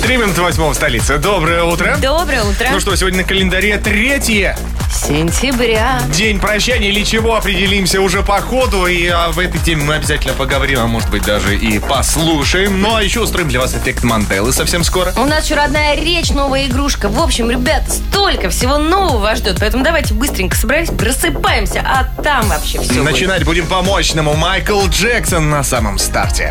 3 минуты 8 в столице. Доброе утро. Доброе утро. Ну что, сегодня на календаре 3 сентября. день прощания или чего, определимся уже по ходу. И об этой теме мы обязательно поговорим, а может быть даже и послушаем. Ну а еще устроим для вас эффект Манделы совсем скоро. У нас еще родная речь, новая игрушка. В общем, ребята, столько всего нового вас ждет. Поэтому давайте быстренько собрались, просыпаемся, а там вообще все Начинать будем по мощному. Майкл Джексон на самом старте.